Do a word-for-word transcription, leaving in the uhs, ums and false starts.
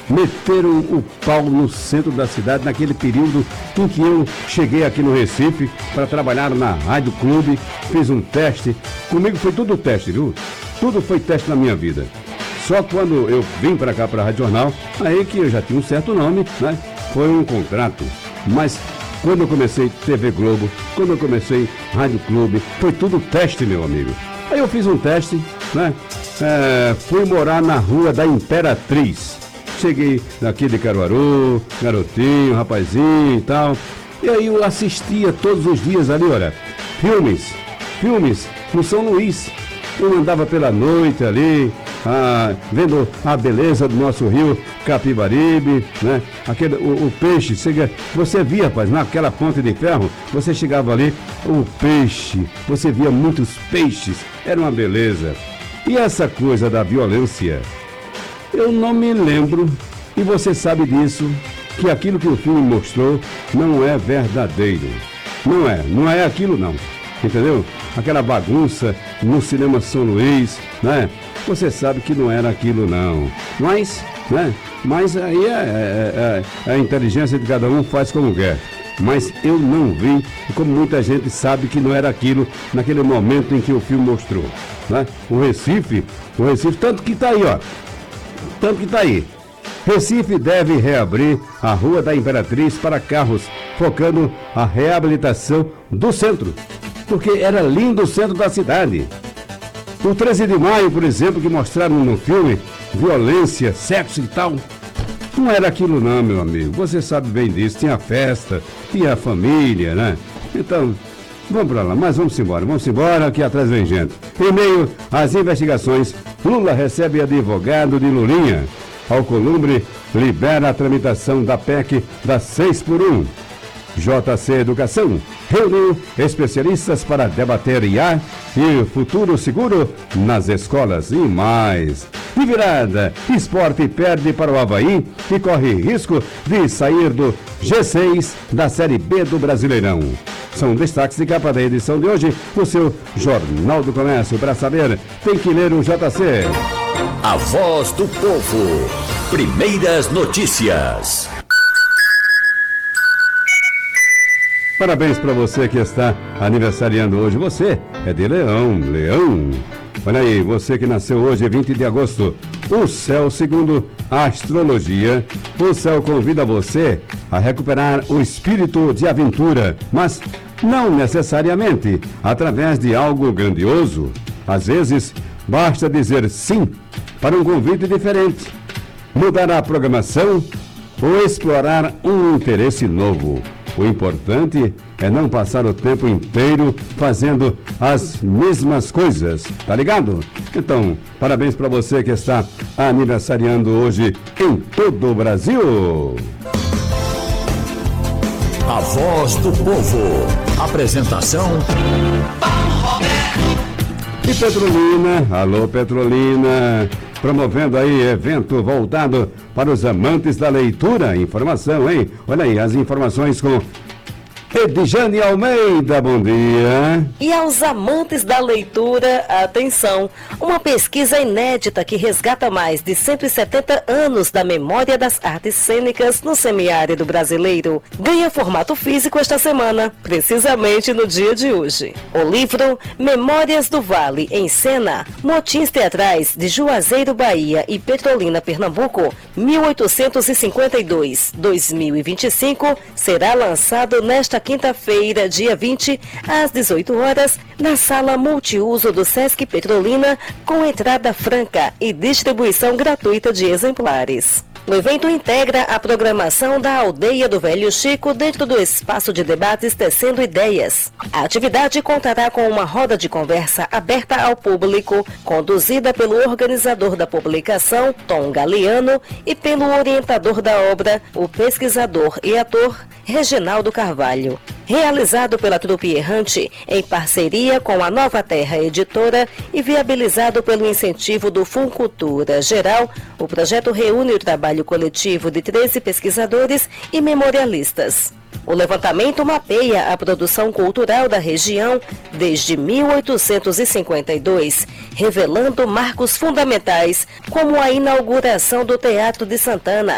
meteram o pau no centro da cidade naquele período em que eu cheguei aqui no Recife para trabalhar na Rádio Clube, fiz um teste. Comigo foi tudo teste, viu? Tudo foi teste na minha vida. Só quando eu vim para cá, para a Rádio Jornal, aí que eu já tinha um certo nome, né? Foi um contrato. Mas quando eu comecei T V Globo, quando eu comecei Rádio Clube, foi tudo teste, meu amigo. Aí eu fiz um teste, né? É, fui morar na Rua da Imperatriz. Cheguei daqui de Caruaru, garotinho, rapazinho e tal. E aí eu assistia todos os dias ali, olha, filmes, filmes no São Luís. Eu andava pela noite ali, ah, vendo a beleza do nosso rio Capibaribe, né? Aquele, o, o peixe, você, você via, rapaz, naquela ponte de ferro, você chegava ali, o peixe, você via muitos peixes, era uma beleza. E essa coisa da violência, eu não me lembro, e você sabe disso, que aquilo que o filme mostrou não é verdadeiro. Não é, não é aquilo não, entendeu? Aquela bagunça no cinema São Luís, né? Você sabe que não era aquilo não, mas, né? Mas aí é, é, é, a inteligência de cada um faz como quer. Mas eu não vi, como muita gente sabe que não era aquilo naquele momento em que o filme mostrou, né? O Recife, o Recife, tanto que tá aí, ó, tanto que tá aí. Recife deve reabrir a Rua da Imperatriz para carros, focando a reabilitação do centro, porque era lindo o centro da cidade. O treze de maio, por exemplo, que mostraram no filme, violência, sexo e tal, não era aquilo não, meu amigo. Você sabe bem disso, tinha festa, tinha família, né? Então, vamos pra lá, mas vamos embora, vamos embora, que atrás vem gente. Em meio às investigações, Lula recebe advogado de Lulinha. Alcolumbre libera a tramitação da P E C da seis por um. J C Educação reuniu especialistas para debater I A e futuro seguro nas escolas e mais. De virada, Sport perde para o Avaí e corre risco de sair do G seis da Série B do Brasileirão. São destaques de capa da edição de hoje, o seu Jornal do Comércio. Para saber, tem que ler o J C. A voz do povo. Primeiras notícias. Parabéns para você que está aniversariando hoje. Você é de Leão, Leão. Olha aí, você que nasceu hoje, vinte de agosto. O céu, segundo a astrologia, o céu convida você a recuperar o espírito de aventura, mas não necessariamente através de algo grandioso. Às vezes, basta dizer sim para um convite diferente, mudar a programação ou explorar um interesse novo. O importante é não passar o tempo inteiro fazendo as mesmas coisas, tá ligado? Então, parabéns para você que está aniversariando hoje em todo o Brasil. A voz do povo. Apresentação Paulo Roberto. E Petrolina, alô Petrolina, promovendo aí evento voltado para os amantes da leitura. Informação, hein? Olha aí, as informações com Edjane Almeida, bom dia. E aos amantes da leitura, atenção, uma pesquisa inédita que resgata mais de cento e setenta anos da memória das artes cênicas no semiárido brasileiro ganha formato físico esta semana, precisamente no dia de hoje. O livro Memórias do Vale em Cena, Motins Teatrais de Juazeiro, Bahia e Petrolina, Pernambuco, mil oitocentos e cinquenta e dois a dois mil e vinte e cinco, será lançado nesta quinta-feira, dia vinte, às dezoito horas, na sala multiuso do Sesc Petrolina, com entrada franca e distribuição gratuita de exemplares. O evento integra a programação da Aldeia do Velho Chico dentro do espaço de debates Tecendo Ideias. A atividade contará com uma roda de conversa aberta ao público, conduzida pelo organizador da publicação, Tom Galeano, e pelo orientador da obra, o pesquisador e ator, Reginaldo Carvalho. Realizado pela Trupe Errante, em parceria com a Nova Terra Editora e viabilizado pelo incentivo do Funcultura Geral, o projeto reúne o trabalho coletivo de treze pesquisadores e memorialistas. O levantamento mapeia a produção cultural da região desde mil oitocentos e cinquenta e dois, revelando marcos fundamentais, como a inauguração do Teatro de Santana,